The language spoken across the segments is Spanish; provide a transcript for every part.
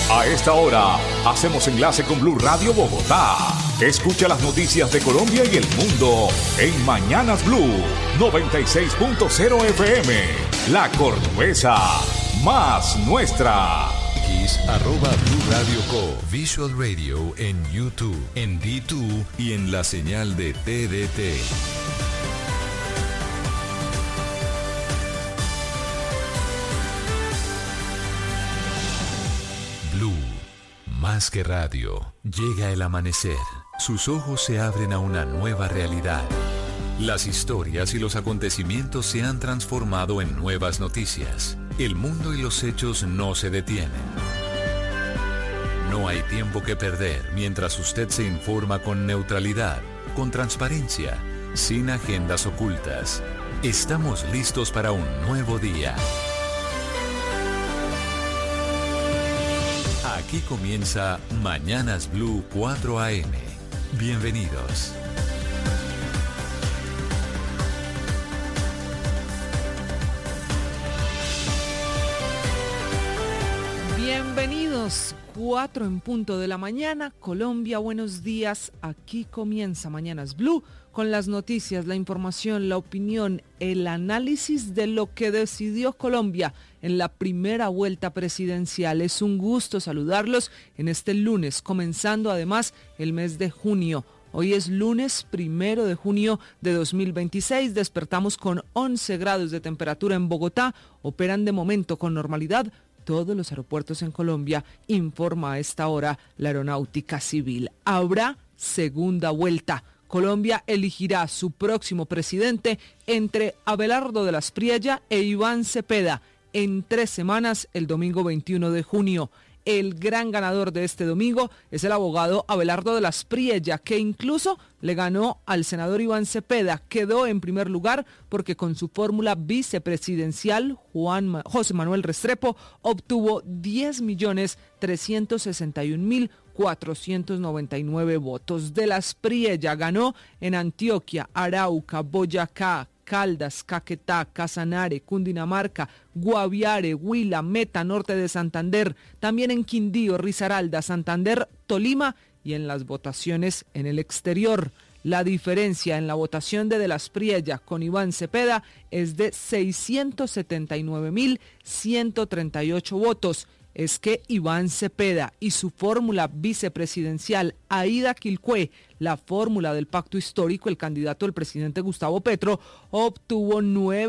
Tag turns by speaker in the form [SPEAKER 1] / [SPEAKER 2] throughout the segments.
[SPEAKER 1] A esta hora, hacemos enlace con Blue Radio Bogotá. Escucha las noticias de Colombia y el mundo en Mañanas Blue 96.0 FM. La Cordobesa, más nuestra.
[SPEAKER 2] @Blue Radio Co. Visual Radio en YouTube, en D2 y en la señal de TDT. Blue, más que radio. Llega el amanecer. Sus ojos se abren a una nueva realidad. Las historias y los acontecimientos se han transformado en nuevas noticias. El mundo y los hechos no se detienen. No hay tiempo que perder mientras usted se informa con neutralidad, con transparencia, sin agendas ocultas. Estamos listos para un nuevo día. Aquí comienza Mañanas Blue 4 AM. Bienvenidos.
[SPEAKER 3] Bienvenidos, 4 en punto de la mañana, Colombia, buenos días. Aquí comienza Mañanas Blue con las noticias, la información, la opinión, el análisis de lo que decidió Colombia en la primera vuelta presidencial. Es un gusto saludarlos en este lunes, comenzando además el mes de junio. Hoy es lunes 1 de junio de 2026, despertamos con 11 grados de temperatura en Bogotá, operan de momento con normalidad todos los aeropuertos en Colombia, informa a esta hora la Aeronáutica Civil. Habrá segunda vuelta. Colombia elegirá su próximo presidente entre Abelardo de las Priella e Iván Cepeda en 3 semanas, el domingo 21 de junio. El gran ganador de este domingo es el abogado Abelardo de las Priella, que incluso le ganó al senador Iván Cepeda. Quedó en primer lugar porque con su fórmula vicepresidencial, José Manuel Restrepo obtuvo 10.361.499 votos. De las Priella ganó en Antioquia, Arauca, Boyacá, Caldas, Caquetá, Casanare, Cundinamarca, Guaviare, Huila, Meta, Norte de Santander, también en Quindío, Risaralda, Santander, Tolima y en las votaciones en el exterior. La diferencia en la votación de las Priella con Iván Cepeda es de 679.138 votos. Es que Iván Cepeda y su fórmula vicepresidencial, Aida Quilcué, la fórmula del pacto histórico, el candidato del presidente Gustavo Petro, obtuvo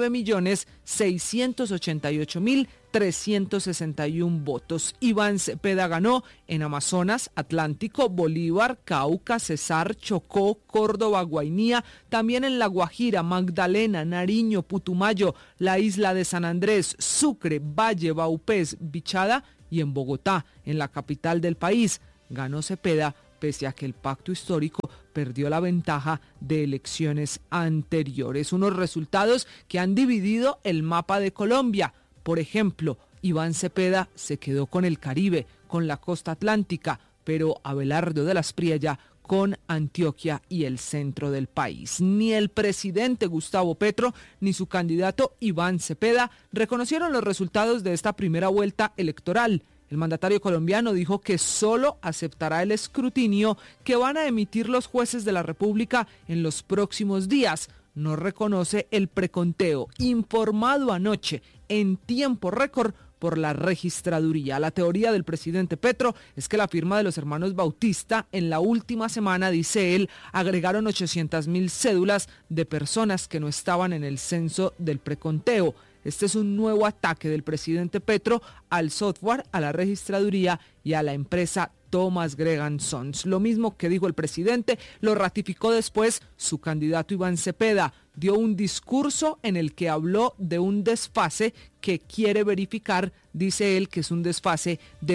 [SPEAKER 3] 9.688.361 votos. Iván Cepeda ganó en Amazonas, Atlántico, Bolívar, Cauca, Cesar, Chocó, Córdoba, Guainía, también en La Guajira, Magdalena, Nariño, Putumayo, la isla de San Andrés, Sucre, Valle, Vaupés, Bichada y en Bogotá, en la capital del país. Ganó Cepeda pese a que el pacto histórico perdió la ventaja de elecciones anteriores. Unos resultados que han dividido el mapa de Colombia. Por ejemplo, Iván Cepeda se quedó con el Caribe, con la costa atlántica, pero Abelardo de las Priella con Antioquia y el centro del país. Ni el presidente Gustavo Petro ni su candidato Iván Cepeda reconocieron los resultados de esta primera vuelta electoral. El mandatario colombiano dijo que solo aceptará el escrutinio que van a emitir los jueces de la República en los próximos días. No reconoce el preconteo informado anoche en tiempo récord por la registraduría. La teoría del presidente Petro es que la firma de los hermanos Bautista en la última semana, dice él, agregaron 800.000 cédulas de personas que no estaban en el censo del preconteo. Este es un nuevo ataque del presidente Petro al software, a la registraduría y a la empresa Thomas Gregan Sons. Lo mismo que dijo el presidente, lo ratificó después su candidato Iván Cepeda. Dio un discurso en el que habló de un desfase que quiere verificar, dice él, que es un desfase de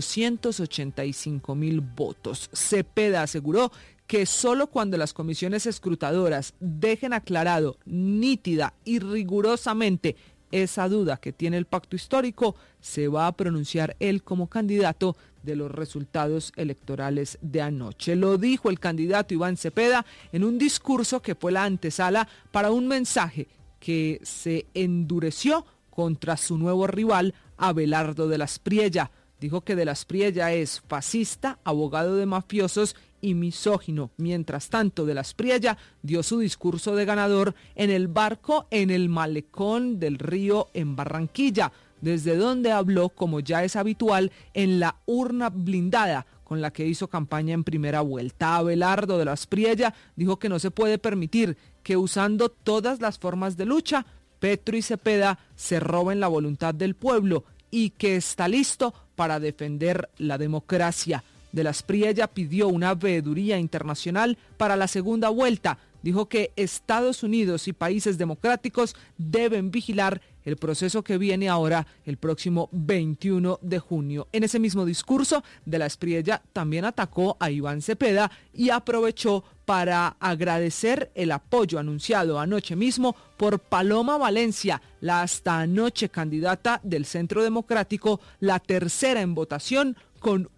[SPEAKER 3] 885.000 votos. Cepeda aseguró que solo cuando las comisiones escrutadoras dejen aclarado nítida y rigurosamente esa duda que tiene el pacto histórico, se va a pronunciar él como candidato de los resultados electorales de anoche. Lo dijo el candidato Iván Cepeda en un discurso que fue la antesala para un mensaje que se endureció contra su nuevo rival Abelardo de las Priella. dijo que de la Espriella es fascista, abogado de mafiosos y misógino. Mientras tanto, de la Espriella dio su discurso de ganador en el barco en el malecón del río en Barranquilla, desde donde habló, como ya es habitual, en la urna blindada con la que hizo campaña en primera vuelta. Abelardo de la Espriella dijo que no se puede permitir que usando todas las formas de lucha, Petro y Cepeda se roben la voluntad del pueblo y que está listo para defender la democracia. De la Espriella pidió una veeduría internacional para la segunda vuelta. Dijo que Estados Unidos y países democráticos deben vigilar el proceso que viene ahora el próximo 21 de junio. En ese mismo discurso, de la Espriella también atacó a Iván Cepeda y aprovechó para agradecer el apoyo anunciado anoche mismo por Paloma Valencia, la hasta anoche candidata del Centro Democrático, la tercera en votación, con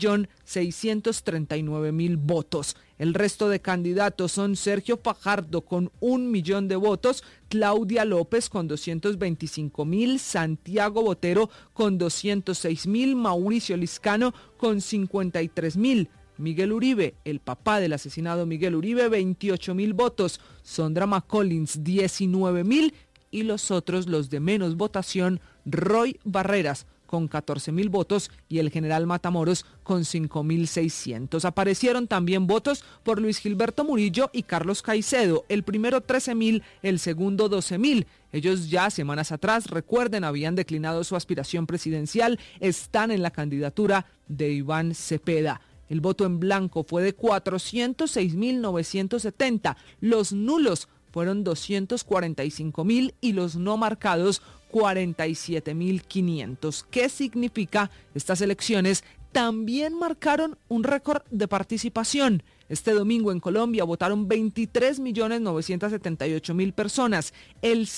[SPEAKER 3] 1.639.000 votos. El resto de candidatos son Sergio Fajardo con 1 millón de votos, Claudia López con 225.000, Santiago Botero con 206.000, Mauricio Liscano con 53.000. Miguel Uribe, el papá del asesinado Miguel Uribe, 28.000 votos, Sondra McCollins, 19.000 y los otros, los de menos votación, Roy Barreras, con 14.000 votos y el general Matamoros con 5.600. Aparecieron también votos por Luis Gilberto Murillo y Carlos Caicedo, el primero 13.000, el segundo 12.000. Ellos ya semanas atrás, recuerden, habían declinado su aspiración presidencial, están en la candidatura de Iván Cepeda. El voto en blanco fue de 406.970, los nulos fueron 245.000 y los no marcados 47.500. ¿Qué significa? Estas elecciones también marcaron un récord de participación. Este domingo en Colombia votaron 23.978.000 personas, el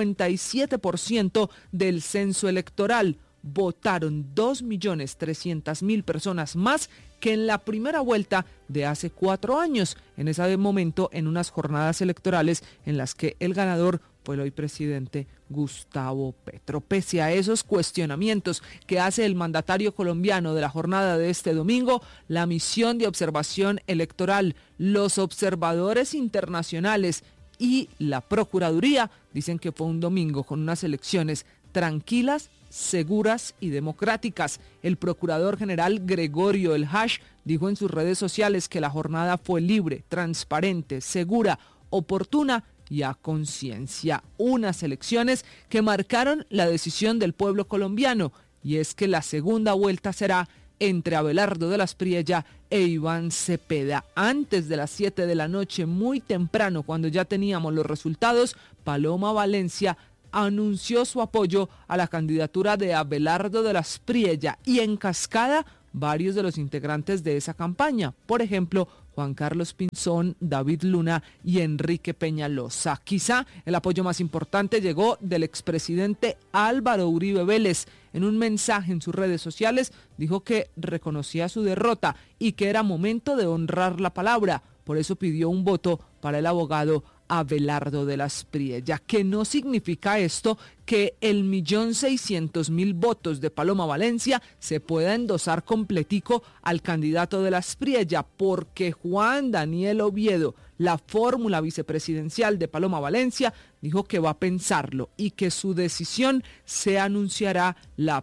[SPEAKER 3] 57% del censo electoral. Votaron 2.300.000 personas más que en la primera vuelta de hace 4 años, en ese momento en unas jornadas electorales en las que el ganador fue el hoy presidente Gustavo Petro. Pese a esos cuestionamientos que hace el mandatario colombiano de la jornada de este domingo, la misión de observación electoral, los observadores internacionales y la Procuraduría dicen que fue un domingo con unas elecciones tranquilas, seguras y democráticas. El procurador general Gregorio El Hash dijo en sus redes sociales que la jornada fue libre, transparente, segura, oportuna y a conciencia. Unas elecciones que marcaron la decisión del pueblo colombiano, y es que la segunda vuelta será entre Abelardo de la Espriella e Iván Cepeda. Antes de las 7 de la noche, muy temprano, cuando ya teníamos los resultados, Paloma Valencia anunció su apoyo a la candidatura de Abelardo de la Espriella y en cascada varios de los integrantes de esa campaña, por ejemplo, Juan Carlos Pinzón, David Luna y Enrique Peñalosa. Quizá el apoyo más importante llegó del expresidente Álvaro Uribe Vélez. En un mensaje en sus redes sociales dijo que reconocía su derrota y que era momento de honrar la palabra. Por eso pidió un voto para el abogado Abelardo de la Espriella. ¿Qué no significa esto? Que el 1.600.000 votos de Paloma Valencia se pueda endosar completico al candidato de la Espriella, porque Juan Daniel Oviedo, la fórmula vicepresidencial de Paloma Valencia, dijo que va a pensarlo y que su decisión se anunciará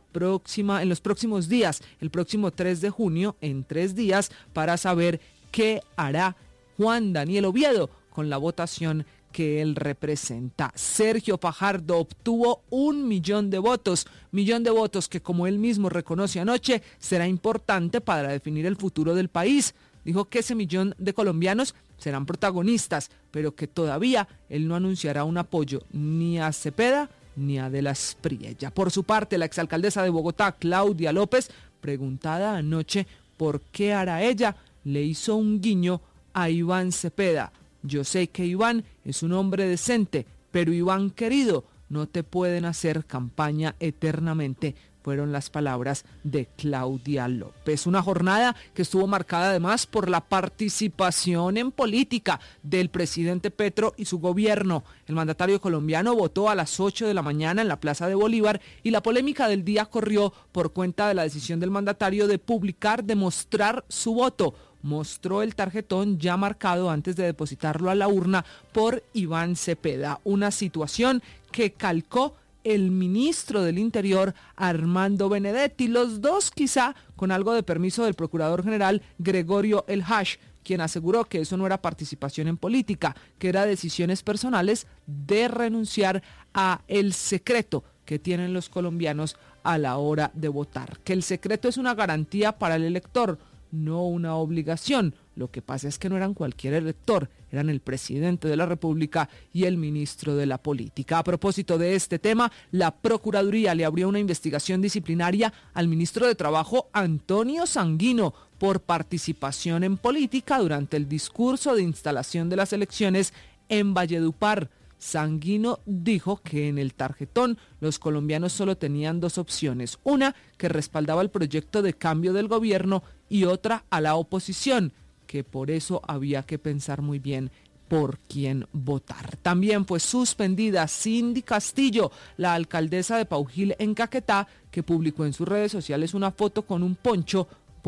[SPEAKER 3] en los próximos días, el próximo 3 de junio, en 3 días, para saber qué hará Juan Daniel Oviedo con la votación que él representa. Sergio Fajardo obtuvo 1 millón de votos que, como él mismo reconoce anoche, será importante para definir el futuro del país. Dijo que ese millón de colombianos serán protagonistas, pero que todavía él no anunciará un apoyo ni a Cepeda ni a de la Espriella. Por su parte, la exalcaldesa de Bogotá, Claudia López, preguntada anoche por qué hará ella, le hizo un guiño a Iván Cepeda. Yo sé que Iván es un hombre decente, pero Iván querido, no te pueden hacer campaña eternamente, fueron las palabras de Claudia López. Una jornada que estuvo marcada además por la participación en política del presidente Petro y su gobierno. El mandatario colombiano votó a las 8 de la mañana en la Plaza de Bolívar y la polémica del día corrió por cuenta de la decisión del mandatario de mostrar su voto. Mostró el tarjetón ya marcado antes de depositarlo a la urna por Iván Cepeda, una situación que calcó el ministro del Interior, Armando Benedetti, los dos quizá con algo de permiso del procurador general Gregorio El Hash, quien aseguró que eso no era participación en política, que era decisiones personales de renunciar a el secreto que tienen los colombianos a la hora de votar, que el secreto es una garantía para el elector, no una obligación. Lo que pasa es que no eran cualquier elector, eran el presidente de la República y el ministro de la Política. A propósito de este tema, la Procuraduría le abrió una investigación disciplinaria al ministro de Trabajo, Antonio Sanguino, por participación en política durante el discurso de instalación de las elecciones en Valledupar. Sanguino dijo que en el tarjetón los colombianos solo tenían dos opciones, una que respaldaba el proyecto de cambio del gobierno y otra a la oposición, que por eso había que pensar muy bien por quién votar. También fue suspendida Cindy Castillo, la alcaldesa de Paujil en Caquetá, que publicó en sus redes sociales una foto con un poncho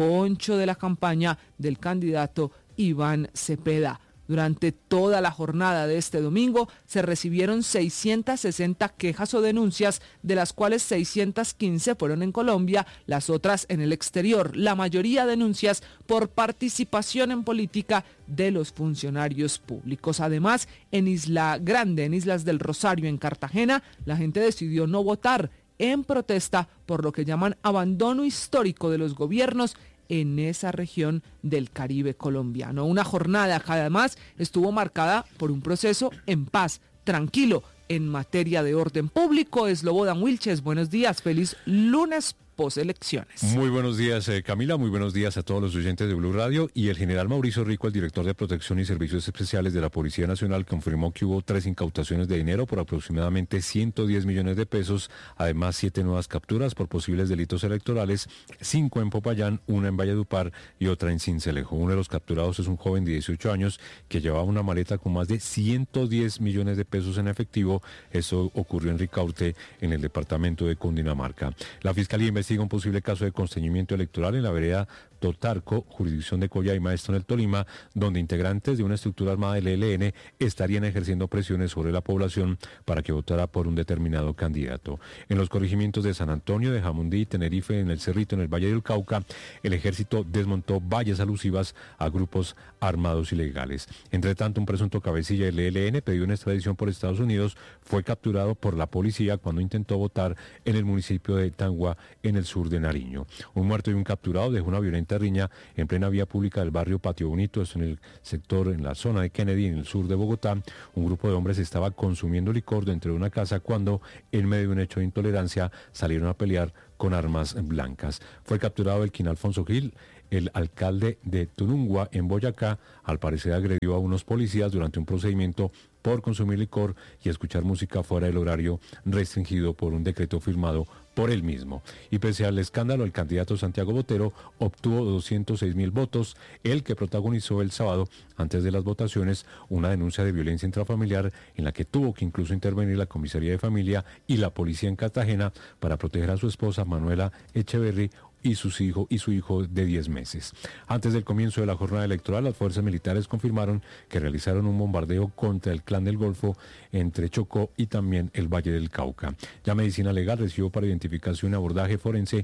[SPEAKER 3] de la campaña del candidato Iván Cepeda. Durante toda la jornada de este domingo se recibieron 660 quejas o denuncias, de las cuales 615 fueron en Colombia, las otras en el exterior. La mayoría denuncias por participación en política de los funcionarios públicos. Además, en Isla Grande, en Islas del Rosario, en Cartagena, la gente decidió no votar en protesta por lo que llaman abandono histórico de los gobiernos en esa región del Caribe colombiano. Una jornada que además estuvo marcada por un proceso en paz, tranquilo, en materia de orden público. Slobodan Wilches, buenos días, feliz lunes postelecciones.
[SPEAKER 4] Muy buenos días, Camila, muy buenos días a todos los oyentes de Blue Radio. Y el general Mauricio Rico, el director de Protección y Servicios Especiales de la Policía Nacional, confirmó que hubo 3 incautaciones de dinero por aproximadamente 110 millones de pesos, además 7 nuevas capturas por posibles delitos electorales, 5 en Popayán, 1 en Valledupar y otra en Sincelejo. Uno de los capturados es un joven de 18 años que llevaba una maleta con más de 110 millones de pesos en efectivo. Eso ocurrió en Ricaurte, en el departamento de Cundinamarca. La Fiscalía investiga un posible caso de constreñimiento electoral en la vereda Totarco, jurisdicción de Coya y Maestro en el Tolima, donde integrantes de una estructura armada del ELN estarían ejerciendo presiones sobre la población para que votara por un determinado candidato. En los corregimientos de San Antonio, de Jamundí, Tenerife, en el Cerrito, en el Valle del Cauca, el ejército desmontó vallas alusivas a grupos armados ilegales. Entre tanto, un presunto cabecilla del ELN pedido una extradición por Estados Unidos fue capturado por la policía cuando intentó votar en el municipio de Tangua, en el sur de Nariño. Un muerto y un capturado dejó una violenta riña en plena vía pública del barrio Patio Bonito, esto en el sector, en la zona de Kennedy, en el sur de Bogotá. Un grupo de hombres estaba consumiendo licor dentro de una casa cuando, en medio de un hecho de intolerancia, salieron a pelear con armas blancas. Fue capturado Elkin Alfonso Gil, el alcalde de Tunungua, en Boyacá. Al parecer agredió a unos policías durante un procedimiento por consumir licor y escuchar música fuera del horario restringido por un decreto firmado por él mismo. Y pese al escándalo, el candidato Santiago Botero obtuvo 206.000 votos, el que protagonizó el sábado, antes de las votaciones, una denuncia de violencia intrafamiliar en la que tuvo que incluso intervenir la Comisaría de Familia y la policía en Cartagena para proteger a su esposa Manuela Echeverry y su hijo de 10 meses. Antes del comienzo de la jornada electoral, las fuerzas militares confirmaron que realizaron un bombardeo contra el Clan del Golfo entre Chocó y también el Valle del Cauca. Ya Medicina Legal recibió para identificación y abordaje forense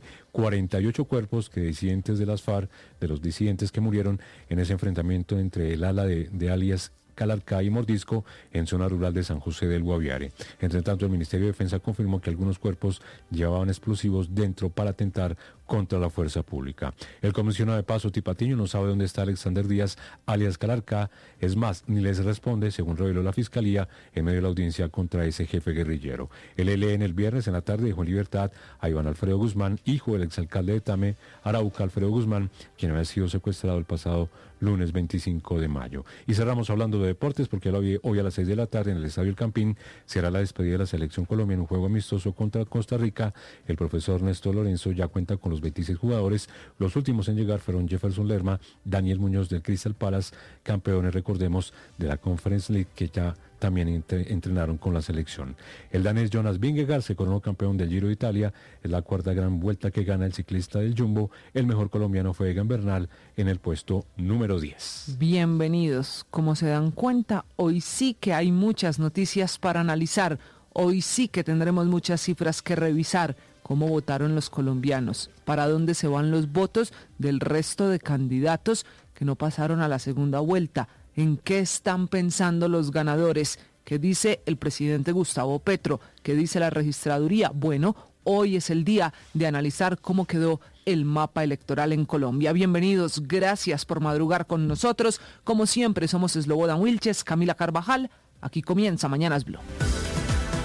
[SPEAKER 4] 48 cuerpos que disidentes de las FARC, de los disidentes que murieron en ese enfrentamiento entre el ala de alias Calarcá y Mordisco en zona rural de San José del Guaviare. Entre tanto, el Ministerio de Defensa confirmó que algunos cuerpos llevaban explosivos dentro para atentar contra la fuerza pública. El comisionado de Paso Tipatiño no sabe dónde está Alexander Díaz, alias Calarcá. Es más, ni les responde, según reveló la Fiscalía en medio de la audiencia contra ese jefe guerrillero. El ELN el viernes en la tarde dejó en libertad a Iván Alfredo Guzmán, hijo del exalcalde de Tame, Arauca, Alfredo Guzmán, quien había sido secuestrado el pasado lunes 25 de mayo. Y cerramos hablando de deportes porque hoy a las 6 de la tarde en el Estadio El Campín será la despedida de la selección Colombia en un juego amistoso contra Costa Rica. El profesor Néstor Lorenzo ya cuenta con los 26 jugadores. Los últimos en llegar fueron Jefferson Lerma, Daniel Muñoz del Crystal Palace, campeones, recordemos, de la Conference League, que ya también entrenaron con la selección. El danés Jonas Vingegaard se coronó campeón del Giro de Italia. Es la cuarta gran vuelta que gana el ciclista del Jumbo. El mejor colombiano fue Egan Bernal en el puesto número 10.
[SPEAKER 3] Bienvenidos. Como se dan cuenta, hoy sí que hay muchas noticias para analizar. Hoy sí que tendremos muchas cifras que revisar. Cómo votaron los colombianos, para dónde se van los votos del resto de candidatos que no pasaron a la segunda vuelta, en qué están pensando los ganadores, qué dice el presidente Gustavo Petro, qué dice la registraduría. Bueno, hoy es el día de analizar cómo quedó el mapa electoral en Colombia. Bienvenidos, gracias por madrugar con nosotros. Como siempre, somos Slobodan Wilches, Camila Carvajal. Aquí comienza Mañanas Blue.